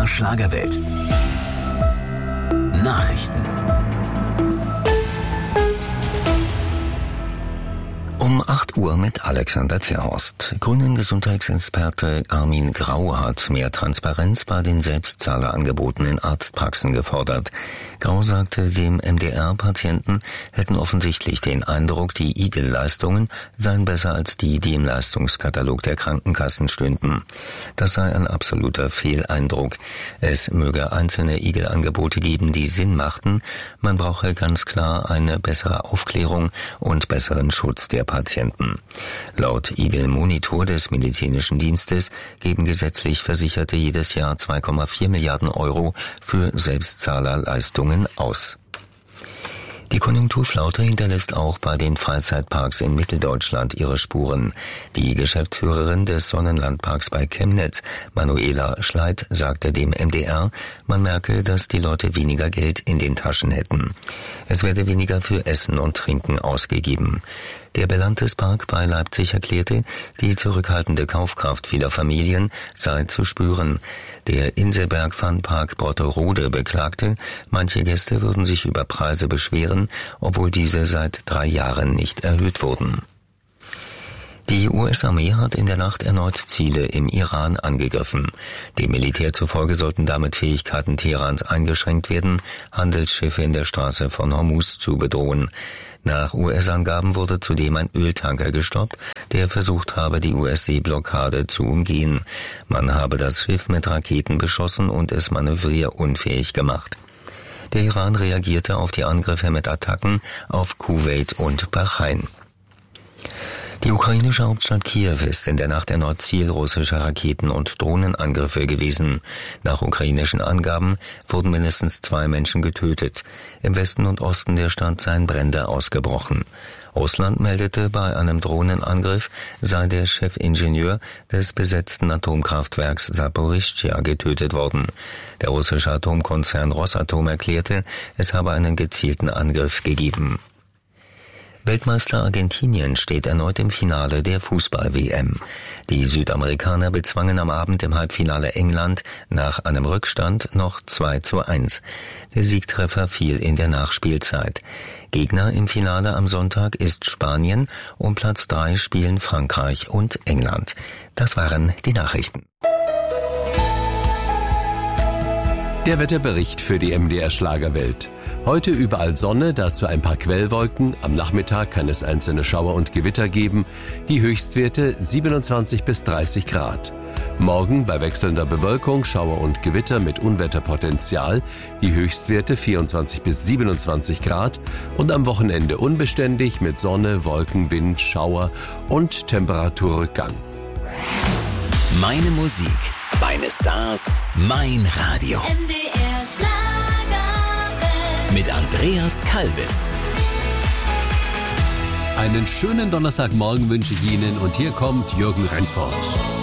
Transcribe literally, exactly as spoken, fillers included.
R Schlagerwelt. Nachrichten. Um acht Uhr mit Alexander Terhorst. Grünen-Gesundheitsexperte Armin Grau hat mehr Transparenz bei den Selbstzahlerangeboten in Arztpraxen gefordert. Grau sagte, dem M D R-Patienten hätten offensichtlich den Eindruck, die I G L-Leistungen seien besser als die, die im Leistungskatalog der Krankenkassen stünden. Das sei ein absoluter Fehleindruck. Es möge einzelne I G L-Angebote geben, die Sinn machten. Man brauche ganz klar eine bessere Aufklärung und besseren Schutz der Patienten. Laut I G L-Monitor des Medizinischen Dienstes geben gesetzlich Versicherte jedes Jahr zwei Komma vier Milliarden Euro für Selbstzahlerleistungen aus. Die Konjunkturflaute hinterlässt auch bei den Freizeitparks in Mitteldeutschland ihre Spuren. Die Geschäftsführerin des Sonnenlandparks bei Chemnitz, Manuela Schleit, sagte dem M D R, man merke, dass die Leute weniger Geld in den Taschen hätten. Es werde weniger für Essen und Trinken ausgegeben. Der Belantes Park bei Leipzig erklärte, die zurückhaltende Kaufkraft vieler Familien sei zu spüren. Der Inselberg Funpark Brotterode beklagte, manche Gäste würden sich über Preise beschweren, obwohl diese seit drei Jahren nicht erhöht wurden. Die U S-Armee hat in der Nacht erneut Ziele im Iran angegriffen. Dem Militär zufolge sollten damit Fähigkeiten Teherans eingeschränkt werden, Handelsschiffe in der Straße von Hormuz zu bedrohen. Nach U S-Angaben wurde zudem ein Öltanker gestoppt, der versucht habe, die U S-Seeblockade zu umgehen. Man habe das Schiff mit Raketen beschossen und es manövrierunfähig gemacht. Der Iran reagierte auf die Angriffe mit Attacken auf Kuwait und Bahrain. Die ukrainische Hauptstadt Kiew ist in der Nacht erneut Ziel russischer Raketen- und Drohnenangriffe gewesen. Nach ukrainischen Angaben wurden mindestens zwei Menschen getötet. Im Westen und Osten der Stadt seien Brände ausgebrochen. Russland meldete, bei einem Drohnenangriff sei der Chefingenieur des besetzten Atomkraftwerks Saporischschja getötet worden. Der russische Atomkonzern Rosatom erklärte, es habe einen gezielten Angriff gegeben. Weltmeister Argentinien steht erneut im Finale der Fußball-W M. Die Südamerikaner bezwangen am Abend im Halbfinale England nach einem Rückstand noch zwei zu eins. Der Siegtreffer fiel in der Nachspielzeit. Gegner im Finale am Sonntag ist Spanien, um Platz drei spielen Frankreich und England. Das waren die Nachrichten. Der Wetterbericht für die M D R Schlagerwelt. Heute überall Sonne, dazu ein paar Quellwolken. Am Nachmittag kann es einzelne Schauer und Gewitter geben. Die Höchstwerte siebenundzwanzig bis dreißig Grad. Morgen bei wechselnder Bewölkung Schauer und Gewitter mit Unwetterpotenzial. Die Höchstwerte vierundzwanzig bis siebenundzwanzig Grad. Und am Wochenende unbeständig mit Sonne, Wolken, Wind, Schauer und Temperaturrückgang. Meine Musik, meine Stars, mein Radio. M D R Schlagerwelt. Mit Andreas Kalbitz. Einen schönen Donnerstagmorgen wünsche ich Ihnen und hier kommt Jürgen Rennfort.